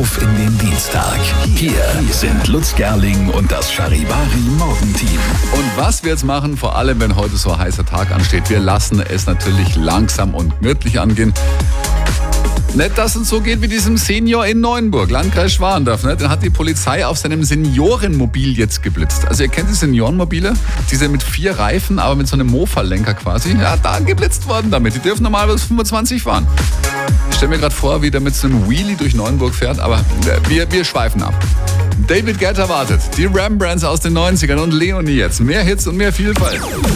auf in den Dienstag. Hier sind Lutz Gerling und das Charivari Morgenteam. Und was wir jetzt machen, vor allem wenn heute so ein heißer Tag ansteht, wir lassen es natürlich langsam und gemütlich angehen. Nicht, dass es so geht wie diesem Senior in Neuenburg, Landkreis Schwandorf. Ne? Den hat die Polizei auf seinem Seniorenmobil jetzt geblitzt. Also ihr kennt die Seniorenmobile? Diese mit 4 Reifen, aber mit so einem Mofa-Lenker quasi. Ja, da geblitzt worden damit. Die dürfen normalerweise 25 fahren. Ich stelle mir gerade vor, wie der mit so einem Wheelie durch Neuenburg fährt, aber wir schweifen ab. David Guetta wartet, die Rembrandts aus den 90ern und Leonie jetzt. Mehr Hits und mehr Vielfalt.